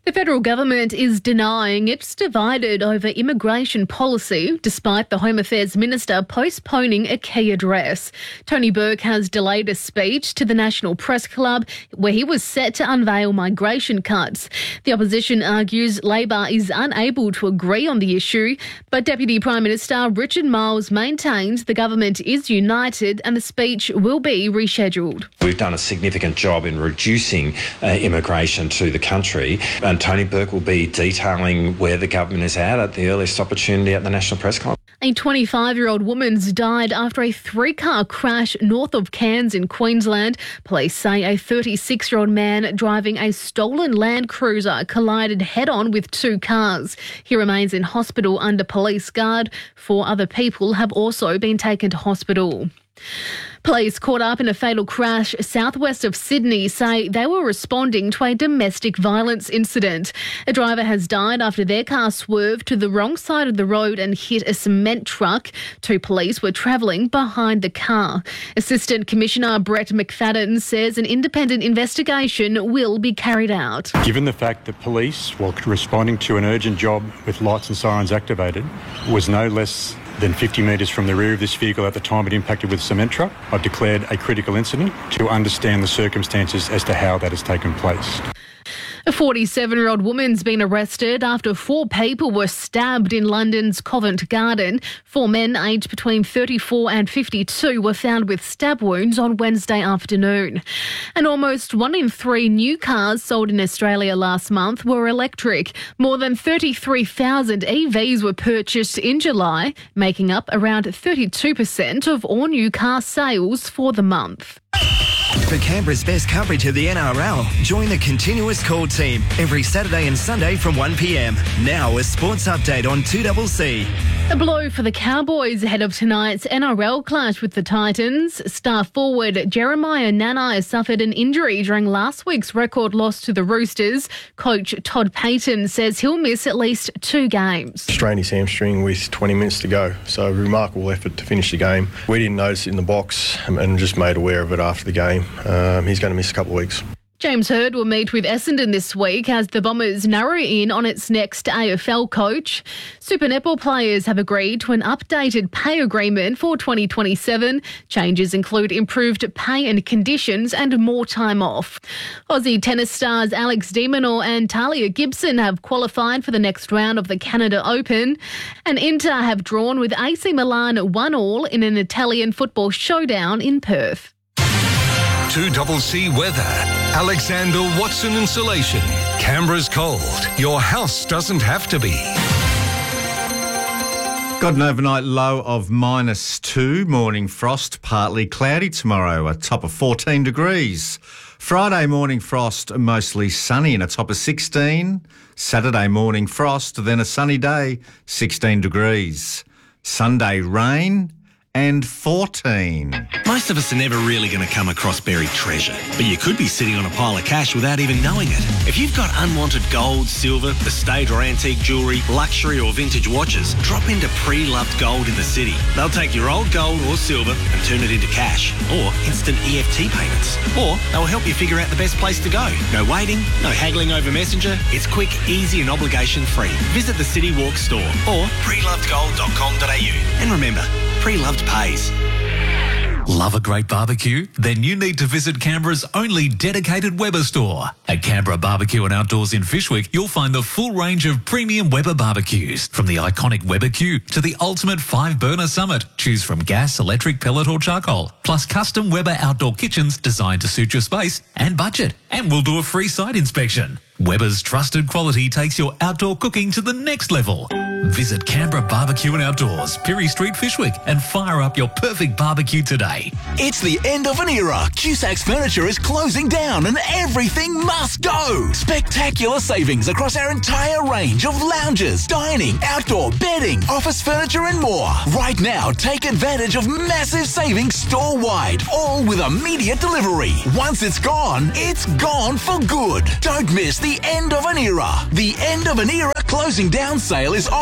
Speaker 30: The federal government is denying it's divided over immigration policy, despite the Home Affairs Minister postponing a key address. Tony Burke has delayed a speech to the National Press Club where he was set to unveil migration cuts. The opposition argues Labor is unable to agree on the issue, but Deputy Prime Minister Richard Marles maintains the government is united and the speech will be rescheduled.
Speaker 4: We've done a significant job in reducing uh, immigration to the country. And Tony Burke will be detailing where the government is at at the earliest opportunity at the National Press Club.
Speaker 30: A twenty-five-year-old woman's died after a three-car crash north of Cairns in Queensland. Police say a thirty-six-year-old man driving a stolen Land Cruiser collided head-on with two cars. He remains in hospital under police guard. Four other people have also been taken to hospital. Police caught up in a fatal crash southwest of Sydney say they were responding to a domestic violence incident. A driver has died after their car swerved to the wrong side of the road and hit a cement truck. Two police were travelling behind the car. Assistant Commissioner Brett McFadden says an independent investigation will be carried out.
Speaker 9: Given the fact that police, while responding to an urgent job with lights and sirens activated, was no less than fifty metres from the rear of this vehicle at the time it impacted with a cement truck, I've declared a critical incident to understand the circumstances as to how that has taken place.
Speaker 30: A forty-seven-year-old woman's been arrested after four people were stabbed in London's Covent Garden. Four men aged between thirty-four and fifty-two were found with stab wounds on Wednesday afternoon. And almost one in three new cars sold in Australia last month were electric. More than thirty-three thousand E Vs were purchased in July, making up around thirty-two percent of all new car sales for the month.
Speaker 10: For Canberra's best coverage of the N R L, join the Continuous Call team every Saturday and Sunday from one p m. Now a sports update on two C C.
Speaker 30: A blow for the Cowboys ahead of tonight's N R L clash with the Titans. Star forward Jeremiah Nanai suffered an injury during last week's record loss to the Roosters. Coach Todd Payton says he'll miss at least two games.
Speaker 12: Strained his hamstring with twenty minutes to go, so a remarkable effort to finish the game. We didn't notice it in the box and just made aware of it after the game. Um, he's going to miss a couple of weeks.
Speaker 30: James Hird will meet with Essendon this week as the Bombers narrow in on its next A F L coach. Super Netball players have agreed to an updated pay agreement for twenty twenty-seven. Changes include improved pay and conditions and more time off. Aussie tennis stars Alex de Minaur and Talia Gibson have qualified for the next round of the Canada Open. And Inter have drawn with A C Milan one all in an Italian football showdown in Perth.
Speaker 11: two C C weather. Alexander Watson Insulation. Canberra's cold. Your house doesn't have to be.
Speaker 13: Got an overnight low of minus two. Morning frost, partly cloudy tomorrow, a top of fourteen degrees. Friday morning frost, mostly sunny and a top of sixteen. Saturday morning frost, then a sunny day, sixteen degrees. Sunday rain and fourteen.
Speaker 14: Most of us are never really going to come across buried treasure, but you could be sitting on a pile of cash without even knowing it. If you've got unwanted gold, silver, estate or antique jewellery, luxury or vintage watches, drop into Pre-Loved Gold in the city. They'll take your old gold or silver and turn it into cash or instant E F T payments. Or they'll help you figure out the best place to go. No waiting, no haggling over Messenger. It's quick, easy and obligation free. Visit the City Walk store or pre loved gold dot com dot a u. And remember, Pre-Loved pays.
Speaker 6: Love a great barbecue? Then you need to visit Canberra's only dedicated Weber store. At Canberra Barbecue and Outdoors in Fyshwick, you'll find the full range of premium Weber barbecues. From the iconic Weber Q to the ultimate five-burner Summit. Choose from gas, electric, pellet or charcoal. Plus custom Weber outdoor kitchens designed to suit your space and budget. And we'll do a free site inspection. Weber's trusted quality takes your outdoor cooking to the next level. Visit Canberra Barbecue and Outdoors, Pirie Street, Fyshwick, and fire up your perfect barbecue today.
Speaker 15: It's the end of an era. Cusacks Furniture is closing down and everything must go. Spectacular savings across our entire range of lounges, dining, outdoor, bedding, office furniture and more. Right now, take advantage of massive savings store-wide, all with immediate delivery. Once it's gone, it's gone for good. Don't miss the end of an era. The end of an era closing down sale is on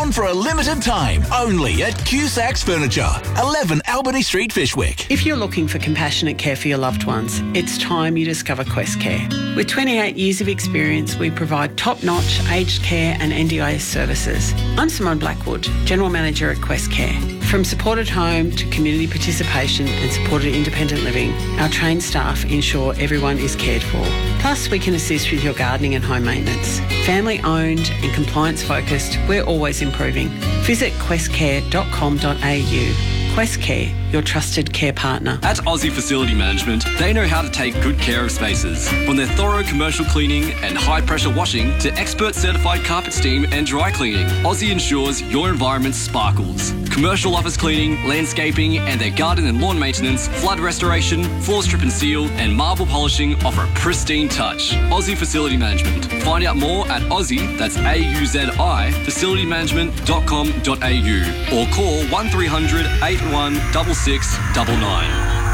Speaker 15: on for a limited time, only at Cusacks Furniture, eleven Albany Street, Fishwick.
Speaker 2: If you're looking for compassionate care for your loved ones, it's time you discover Quest Care. With twenty-eight years of experience, we provide top-notch aged care and N D I S services. I'm Simone Blackwood, General Manager at Quest Care. From supported home to community participation and supported independent living, our trained staff ensure everyone is cared for. Plus, we can assist with your gardening and home maintenance. Family owned and compliance focused, we're always improving. Visit quest care dot com dot a u. Quest Care, your trusted care partner.
Speaker 3: At Aussie Facility Management, they know how to take good care of spaces. From their thorough commercial cleaning and high-pressure washing to expert certified carpet steam and dry cleaning, Aussie ensures your environment sparkles. Commercial office cleaning, landscaping, and their garden and lawn maintenance, flood restoration, floor strip and seal, and marble polishing offer a pristine touch. Aussie Facility Management. Find out more at Aussie, that's A U Z I, facility management dot com dot a u, or call one three hundred eight one six six nine nine.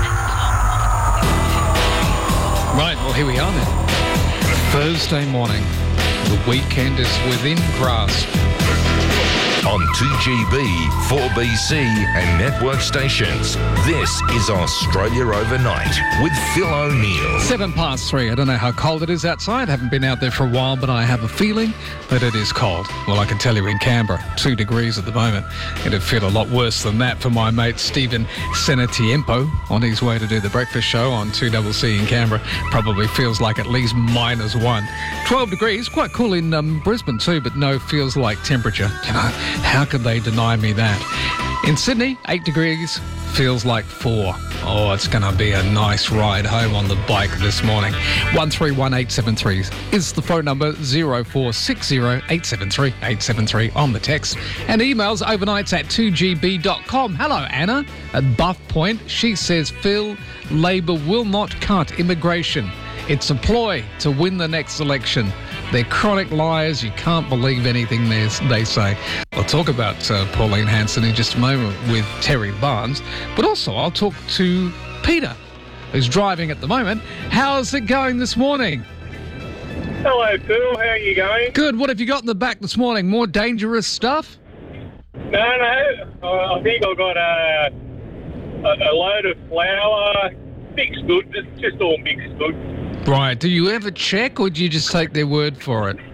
Speaker 1: Right, well, here we are then. Thursday morning. The weekend is within grasp.
Speaker 5: On two G B, four B C and network stations, this is Australia Overnight with Phil O'Neill.
Speaker 1: Seven past three. I don't know how cold it is outside. Haven't been out there for a while, but I have a feeling that it is cold. Well, I can tell you in Canberra, two degrees at the moment. It'd feel a lot worse than that for my mate Stephen Senatiempo on his way to do the breakfast show on two C C in Canberra. Probably feels like at least minus one. twelve degrees, quite cool in um, Brisbane too, but no feels like temperature. You know, how could they deny me that? In Sydney, eight degrees, feels like four. Oh, it's going to be a nice ride home on the bike this morning. one three one eight seven three is the phone number, zero four six zero eight seven three eight seven three on the text. And emails overnights at two g b dot com. Hello, Anna at Buff Point. She says, Phil, Labor will not cut immigration. It's a ploy to win the next election. They're chronic liars. You can't believe anything they say. I'll talk about uh, Pauline Hanson in just a moment with Terry Barnes. But also I'll talk to Peter, who's driving at the moment. How's it going this morning?
Speaker 16: Hello, Phil. How are you going?
Speaker 1: Good. What have you got in the back this morning? More dangerous stuff?
Speaker 16: No, no. I think I've got a, a, a load of flour, mixed good, just, just all mixed good.
Speaker 1: Right. Do you ever check, or do you just take their word for it?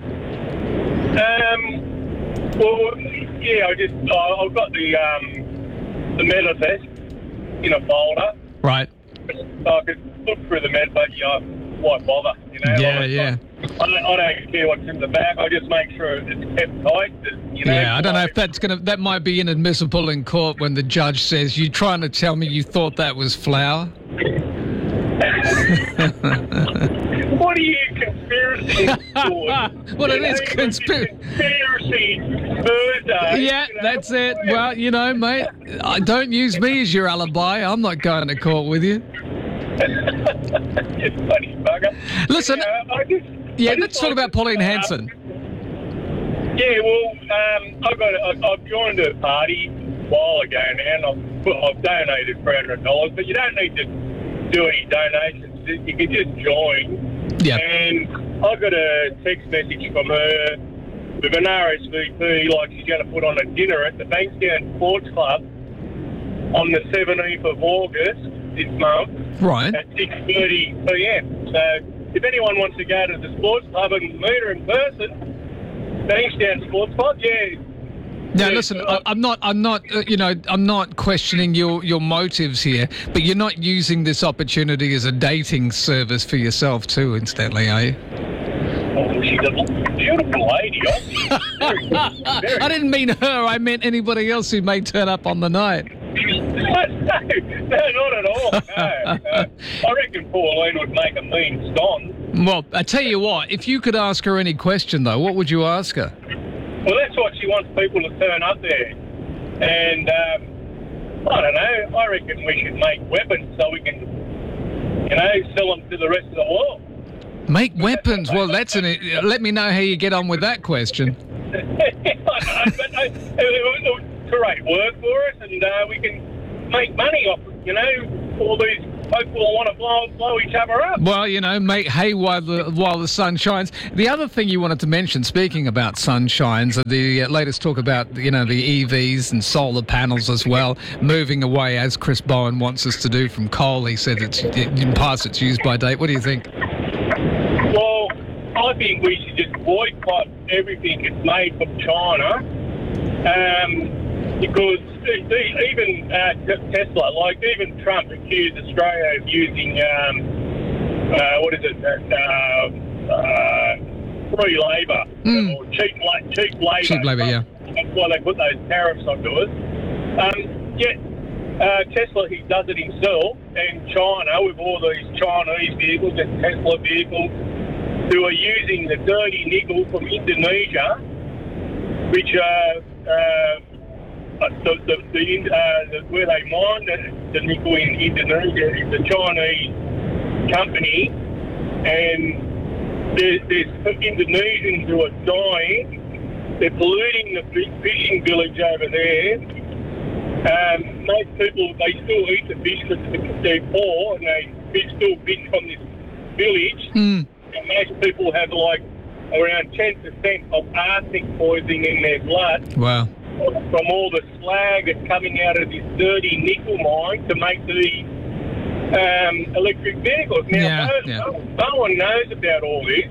Speaker 16: Um. Well, yeah. I just I, I've got the um the manifest in a folder.
Speaker 1: Right.
Speaker 16: So I could look through the med, but yeah, why bother? You know.
Speaker 1: Yeah,
Speaker 16: I,
Speaker 1: yeah.
Speaker 16: I, I, don't, I don't care what's in the back. I just make sure it's kept tight. That, you know.
Speaker 1: Yeah. I don't know if that's gonna. That might be inadmissible in court when the judge says, "You trying to tell me you thought that was flour?"
Speaker 16: What are you conspiracy for?
Speaker 1: Well, it is conspiracy.
Speaker 16: Conspiracy Thursday.
Speaker 1: Yeah,
Speaker 16: you know?
Speaker 1: that's it. Well, you know, mate, uh, don't use me as your alibi. I'm not going to court with you.
Speaker 16: You funny bugger.
Speaker 1: Listen,
Speaker 16: Yeah, I just,
Speaker 1: yeah,
Speaker 16: I
Speaker 1: let's
Speaker 16: just
Speaker 1: talk
Speaker 16: like
Speaker 1: about
Speaker 16: to-
Speaker 1: Pauline
Speaker 16: uh,
Speaker 1: Hanson.
Speaker 16: Yeah, well, um, I got a, I've joined a party a while ago now, and I've, put- I've donated three hundred dollars, but you don't need to do any donations. You can just join.
Speaker 1: Yeah.
Speaker 16: And I got a text message from her with an R S V P, like she's going to put on a dinner at the Bankstown Sports Club on the seventeenth of August this month.
Speaker 1: Right.
Speaker 16: At six thirty p m. So if anyone wants to go to the sports club and meet her in person, Bankstown Sports Club, yeah.
Speaker 1: Now, listen, I, I'm not, I'm not, uh, you know, I'm not questioning your, your motives here, but you're not using this opportunity as a dating service for yourself too, incidentally, are you?
Speaker 16: Oh, she's a beautiful lady. Very, very.
Speaker 1: I didn't mean her. I meant anybody else who may turn up on the night.
Speaker 16: no, no, not at all. No, no. I reckon Pauline would make a mean scone.
Speaker 1: Well, I tell you what, if you could ask her any question, though, what would you ask her?
Speaker 16: Well, that's what she wants people to turn up there. And, um, I don't know, I reckon we should make weapons so we can, you know, sell them to the rest of the world.
Speaker 1: Make weapons? Well, that's an... Let me know how you get on with that question.
Speaker 16: I don't know, but uh, it would create work for us, and uh, we can make money off, you know, all these folks will want to blow, blow each other up.
Speaker 1: Well, you know, make hay while the while the sun shines. The other thing you wanted to mention, speaking about sunshines, are the uh, latest talk about, you know, the E Vs and solar panels as well, moving away, as Chris Bowen wants us to do, from coal. He said it's in past its use by date. What do you think?
Speaker 16: Well, I think we should just boycott everything that's made from China, um, because even uh, Tesla, like even Trump accused Australia of using, um, uh, what is it, uh, uh, free labour,
Speaker 1: mm.
Speaker 16: or cheap, la- cheap labour.
Speaker 1: Cheap labour, yeah.
Speaker 16: That's why they put those tariffs onto us. Um, yet uh, Tesla, he does it himself, and China, with all these Chinese vehicles and Tesla vehicles, who are using the dirty nickel from Indonesia, which uh, uh, the, the, the, uh, the, where they mine the, the nickel in Indonesia is a Chinese company, and there, there's Indonesians who are dying. They're polluting the fishing village over there. Um, most people, they still eat the fish because they're poor, and they fish still fish from this village.
Speaker 1: Mm.
Speaker 16: And most people have like around ten percent of arsenic poisoning in their blood.
Speaker 1: Wow.
Speaker 16: From all the slag that's coming out of this dirty nickel mine to make the um, electric vehicles. Now,
Speaker 1: Yeah,
Speaker 16: no,
Speaker 1: yeah.
Speaker 16: no, no one knows about all this,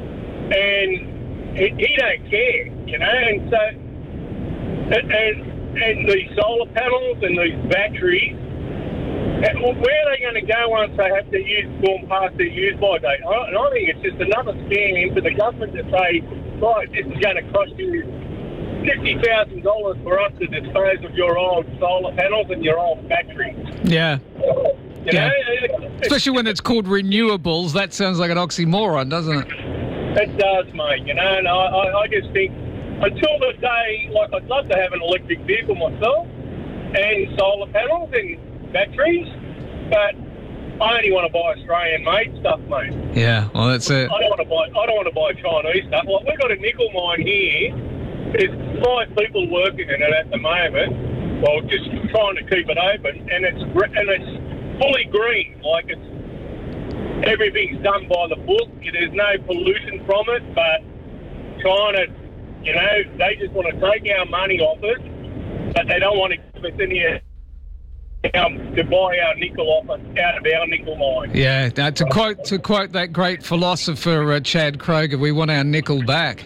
Speaker 16: and he, he don't care, you know. And so, and, and, and these solar panels and these batteries, and where are they going to go once they have to use, gone past their use-by date? I, and I think it's just another scam for the government to say, right, this is going to cost you fifty thousand dollars for us to dispose of your old solar panels and your old batteries.
Speaker 1: Yeah.
Speaker 16: You
Speaker 1: Yeah.
Speaker 16: know?
Speaker 1: Especially when it's called renewables. That sounds like an oxymoron, doesn't it?
Speaker 16: It does, mate, you know, and I, I, I just think until the day, like, I'd love to have an electric vehicle myself and solar panels and batteries, but I only want to buy Australian-made stuff, mate.
Speaker 1: Yeah, well, that's it.
Speaker 16: I don't want to buy. I don't want to buy Chinese stuff. Like, we've got a nickel mine here. There's five people working in it at the moment. Well, just trying to keep it open, and it's gr- and it's fully green. Like, it's everything's done by the book. There's no pollution from it, but China, you know, they just want to take our money off it, but they don't want to give us any. Um, to buy our nickel off us out of our nickel mine.
Speaker 1: Yeah, uh, to quote to quote that great philosopher uh, Chad Kroger, we want our nickel back.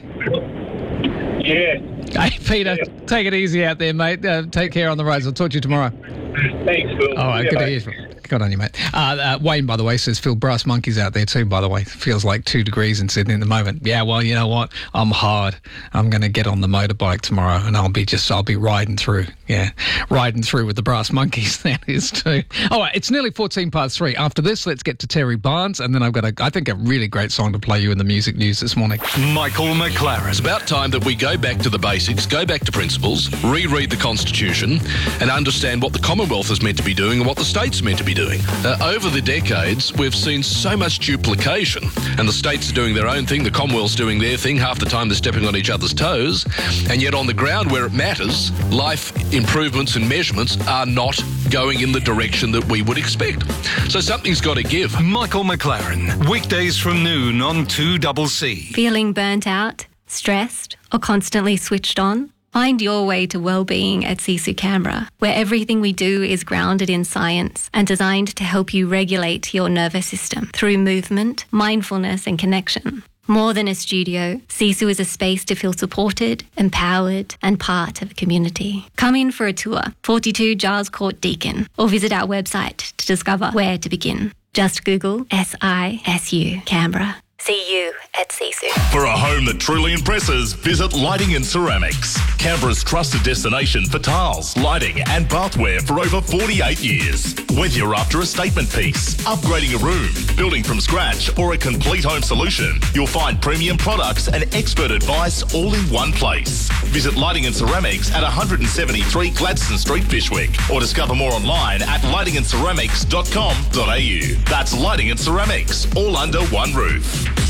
Speaker 16: Yeah.
Speaker 1: Hey, Peter, yeah. Take it easy out there, mate. Uh, take care on the roads. I'll talk to you tomorrow.
Speaker 16: Thanks, Phil.
Speaker 1: All right,
Speaker 16: yeah,
Speaker 1: good to
Speaker 16: mate.
Speaker 1: hear from you. Good on you, mate. Uh, uh, Wayne, by the way, says, Phil, brass monkeys out there too, by the way. Feels like two degrees in Sydney at the moment. Yeah, well, you know what? I'm hard. I'm going to get on the motorbike tomorrow and I'll be just, I'll be riding through. Yeah, riding through with the brass monkeys. That is too. All right, it's nearly fourteen past three. After this, let's get to Terry Barnes, and then I've got, a, I think, a really great song to play you in the music news this morning.
Speaker 11: Michael McLaren.
Speaker 8: It's about time that we go back to the basics, go back to principles, reread the Constitution, and understand what the Commonwealth is meant to be doing and what the state's meant to be doing. Uh, over the decades, we've seen so much duplication, and the states are doing their own thing, the Commonwealth's doing their thing, half the time they're stepping on each other's toes, and yet on the ground where it matters, life improvements and measurements are not going in the direction that we would expect. So something's got to give.
Speaker 11: Michael McLaren, weekdays from noon on two C C.
Speaker 17: Feeling burnt out, stressed, or constantly switched on? Find your way to well-being at Sisu Canberra, where everything we do is grounded in science and designed to help you regulate your nervous system through movement, mindfulness and connection. More than a studio, Sisu is a space to feel supported, empowered and part of a community. Come in for a tour, forty-two Giles Court, Deakin, or visit our website to discover where to begin. Just Google S I S U Canberra. See you at Sisu.
Speaker 18: For a home that truly impresses, visit Lighting and Ceramics, Canberra's trusted destination for tiles, lighting and bathware for over forty-eight years. Whether you're after a statement piece, upgrading a room, building from scratch or a complete home solution, you'll find premium products and expert advice all in one place. Visit Lighting and Ceramics at one seventy-three Gladstone Street, Fishwick, or discover more online at lighting and ceramics dot com dot a u. That's Lighting and Ceramics, all under one roof.